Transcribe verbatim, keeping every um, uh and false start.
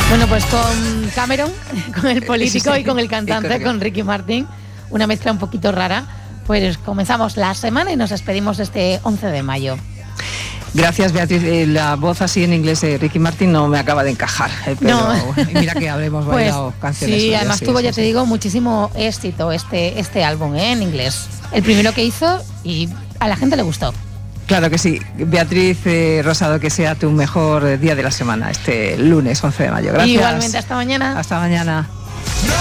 Bueno, pues con Cameron, con el político y con el cantante, con Ricky Martin, una mezcla un poquito rara, pues comenzamos la semana y nos despedimos este once de mayo. Gracias, Beatriz. Eh, la voz así en inglés de Ricky Martin no me acaba de encajar, eh, pero No. mira que habremos bailado Pues, canciones. sí, además sí, tuvo, sí, ya sí. te digo, muchísimo éxito este, este álbum, ¿eh? En inglés. El primero que hizo y a la gente le gustó. Claro que sí. Beatriz eh, Rosado, que sea tu mejor día de la semana, este lunes once de mayo. Gracias. Igualmente, hasta mañana. Hasta mañana.